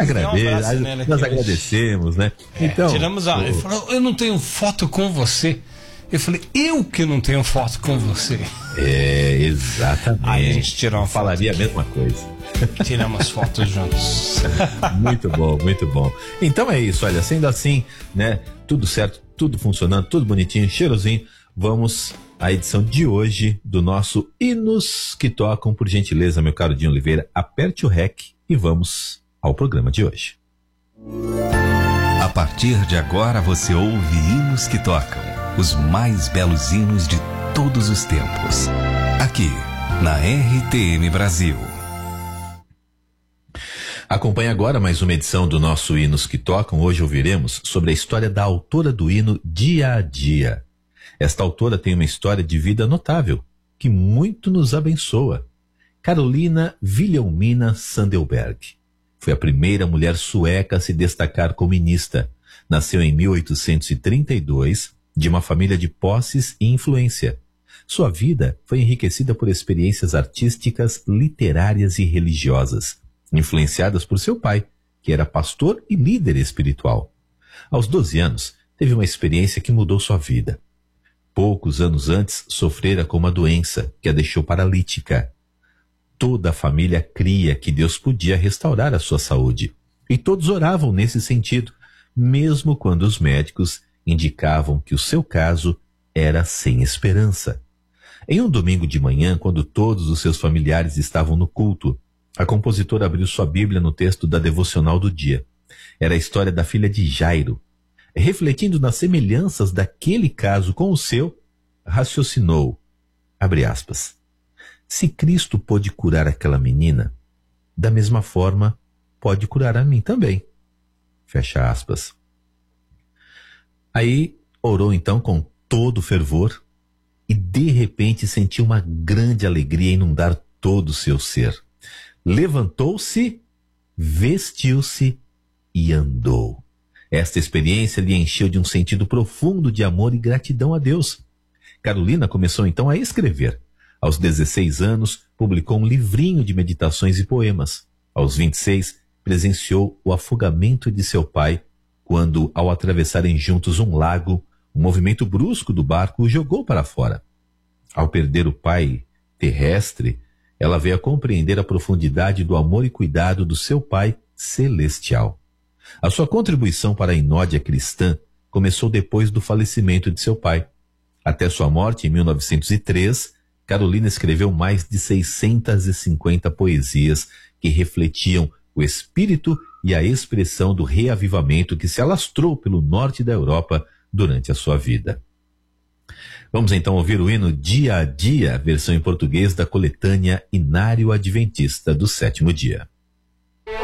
agradeço, nós agradecemos, né? Então, tiramos ele falou, eu não tenho foto com você. Eu falei, eu que não tenho foto com você. Exatamente. Aí a gente tirou uma foto. Falaria a mesma coisa. Tiramos fotos juntos. Muito bom, muito bom. Então é isso, olha, sendo assim, né? Tudo certo, tudo funcionando, tudo bonitinho, cheirosinho. Vamos à edição de hoje do nosso Hinos que Tocam. Por gentileza, meu caro Dinho Oliveira, aperte o REC e vamos ao programa de hoje. A partir de agora você ouve Hinos que Tocam, os mais belos hinos de todos os tempos, aqui na RTM Brasil. Acompanhe agora mais uma edição do nosso Hinos que Tocam. Hoje ouviremos sobre a história da autora do hino Dia a Dia. Esta autora tem uma história de vida notável, que muito nos abençoa. Carolina Wilhelmina Sandelberg. Foi a primeira mulher sueca a se destacar como hinista. Nasceu em 1832, de uma família de posses e influência. Sua vida foi enriquecida por experiências artísticas, literárias e religiosas, influenciadas por seu pai, que era pastor e líder espiritual. Aos 12 anos, teve uma experiência que mudou sua vida. Poucos anos antes, sofrera com uma doença que a deixou paralítica. Toda a família cria que Deus podia restaurar a sua saúde, e todos oravam nesse sentido, mesmo quando os médicos indicavam que o seu caso era sem esperança. Em um domingo de manhã, quando todos os seus familiares estavam no culto, a compositora abriu sua Bíblia no texto da devocional do dia. Era a história da filha de Jairo. Refletindo nas semelhanças daquele caso com o seu, raciocinou, abre aspas, se Cristo pôde curar aquela menina, da mesma forma pode curar a mim também. Fecha aspas. Aí orou então com todo fervor e de repente sentiu uma grande alegria inundar todo o seu ser. Levantou-se, vestiu-se e andou. Esta experiência lhe encheu de um sentido profundo de amor e gratidão a Deus. Carolina começou então a escrever. Aos 16 anos, publicou um livrinho de meditações e poemas. Aos 26, presenciou o afogamento de seu pai, quando, ao atravessarem juntos um lago, um movimento brusco do barco o jogou para fora. Ao perder o pai terrestre, ela veio a compreender a profundidade do amor e cuidado do seu pai celestial. A sua contribuição para a inódia cristã começou depois do falecimento de seu pai. Até sua morte, em 1903, Carolina escreveu mais de 650 poesias que refletiam o espírito e a expressão do reavivamento que se alastrou pelo norte da Europa durante a sua vida. Vamos então ouvir o hino Dia a Dia, versão em português da coletânea Inário Adventista do Sétimo Dia.